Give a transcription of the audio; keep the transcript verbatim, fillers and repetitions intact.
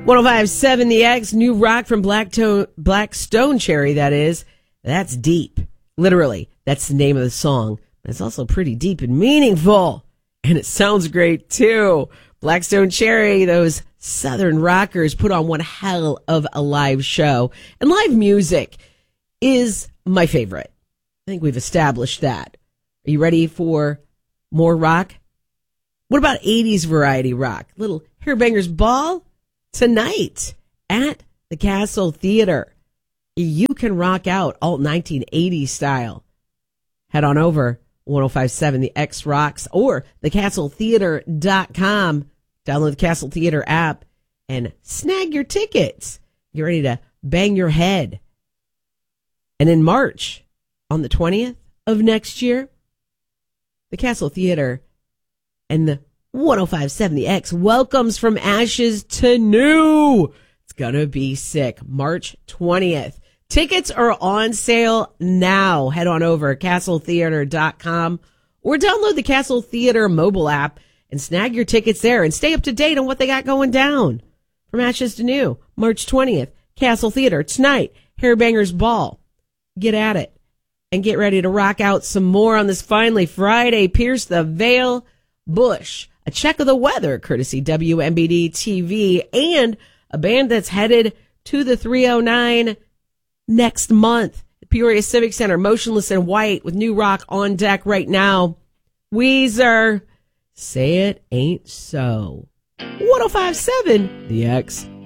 one oh five point seven The X, new rock from Black, to- Black Stone Cherry, that is. That's deep. Literally, that's the name of the song. But it's also pretty deep and meaningful. And it sounds great, too. Black Stone Cherry, those Southern rockers, put on one hell of a live show. And live music is my favorite. I think we've established that. Are you ready for more rock? What about eighties variety rock? Little Hairbangers Ball tonight at the Castle Theater. You can rock out alt nineteen eighties style. Head on over one oh five point seven The X Rocks or the castle theater dot com. Download the Castle Theater app and snag your tickets. Get ready to bang your head. And in March, on the twentieth of next year, the Castle Theater and the one oh five point seven The X welcomes From Ashes to New. It's going to be sick. March twentieth. Tickets are on sale now. Head on over castle theater dot com or download the Castle Theater mobile app and snag your tickets there and stay up to date on what they got going down. From Ashes to New, March twentieth, Castle Theater. Tonight, Hairbangers Ball. Get at it and get ready to rock out some more on this finally Friday. Pierce the Veil, Bush. A check of the weather, courtesy W M B D T V, and a band that's headed to the three oh nine next month. The Peoria Civic Center, Motionless in White, with new rock on deck right now. Weezer, Say It Ain't So. one oh five point seven The X.